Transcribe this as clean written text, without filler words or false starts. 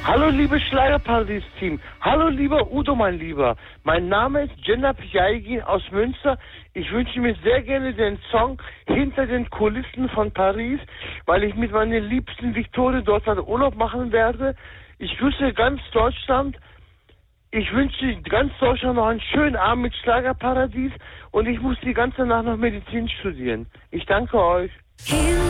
Hallo liebe Schlagerparadies-Team. Hallo lieber Udo, mein Lieber. Mein Name ist Cenab Yaygin aus Münster. Ich wünsche mir sehr gerne den Song Hinter den Kulissen von Paris, weil ich mit meiner liebsten Victoria dort Urlaub machen werde. Ich grüße ganz Deutschland. Ich wünsche ganz Deutschland noch einen schönen Abend mit Schlagerparadies und ich muss die ganze Nacht noch Medizin studieren. Ich danke euch.